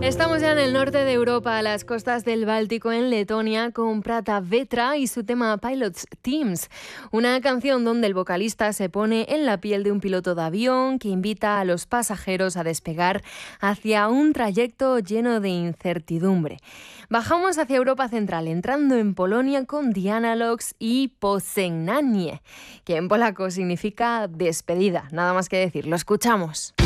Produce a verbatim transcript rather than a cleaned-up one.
Estamos ya en el norte de Europa, a las costas del Báltico, en Letonia, con Prata Vetra y su tema Pilots Teams, una canción donde el vocalista se pone en la piel de un piloto de avión que invita a los pasajeros a despegar hacia un trayecto lleno de incertidumbre. Bajamos hacia Europa Central, entrando en Polonia con The Analogs y Pożegnanie, que en polaco significa despedida, nada más que decir, lo escuchamos.